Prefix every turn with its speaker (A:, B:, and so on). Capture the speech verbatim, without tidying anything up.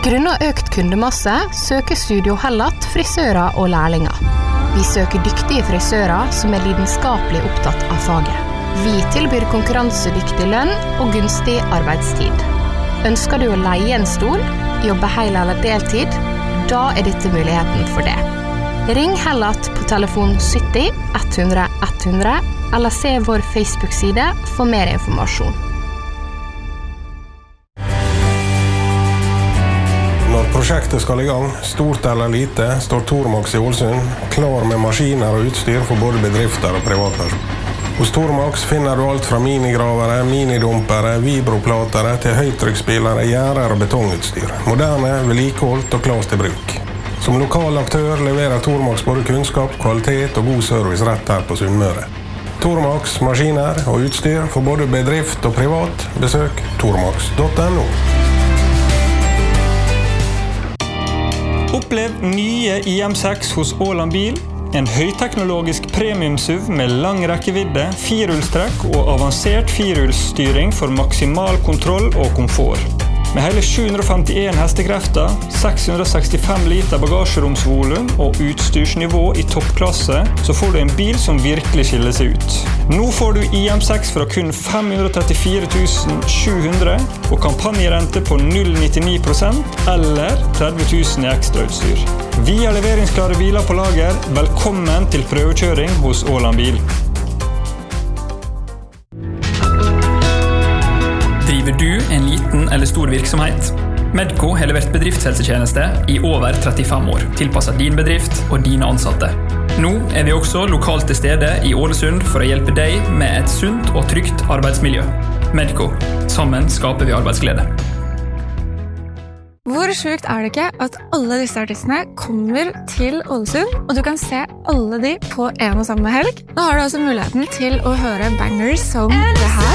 A: Grunnet økt kundemasse søker Studio Hellat frisører og lærlinger. Vi søker dyktige frisører som er lidenskapelig opptatt av faget. Vi tilbyr konkurransedyktig lønn og gunstig arbeidstid. Ønsker du å leie en stol, jobbe hel eller deltid, da er dette muligheten for det. Ring Hellat på telefon sytti ett hundre ett hundre eller se vår Facebook-side for mer informasjon.
B: Når prosjektet skal i gang, stort eller lite, står Tormax i Ålesund klar med maskiner og utstyr for både bedrifter og privatpersoner. Hos Tormax finner du alt fra minigravere, minidumpere, vibroplatere til høytrykksspillere, gjerder og betongutstyr. Moderne, vedlikeholdt og klart til bruk. Som lokal aktør leverer Tormax både kunnskap, kvalitet og god service rett her på Sunnmøre. Tormax, maskiner og utstyr for både bedrift og privat. Besøk tormax punktum no.
C: Opplev nye I M seks hos Åland Bil. En høyteknologisk premium S U V med lang rekkevidde, firehjulstrekk og avansert firehjulsstyring for maksimal kontroll og komfort. Med hele sju hundre og femtien hestekrefter, seks hundre og sekstifem liter bagasjeromsvolum og utstyrsnivå I toppklasse, så får du en bil som virkelig skiller seg ut. Nå får du I M seks fra kun fem hundre og trettifire tusen sju hundre og kampanjerente på null komma nittini prosent eller tretti tusen I ekstrautstyr. Vi har leveringsklare biler på lager. Velkommen til prøvekjøring hos Åland Bil.
D: Driver du en liten eller stor virksomhet? Medco har levert bedriftshelsetjeneste I over trettifem år, tilpasset din bedrift og dine ansatte. Nå er vi også lokalt til stede I Ålesund for å hjelpe deg med et sunt og trygt arbeidsmiljø. Medco. Sammen skaper vi arbeidsglede.
E: Hvor sjukt er det ikke at alle disse artistene kommer til Ålesund, og du kan se alle de på en og samme helg? Nå har du altså muligheten til å høre bangers som det her.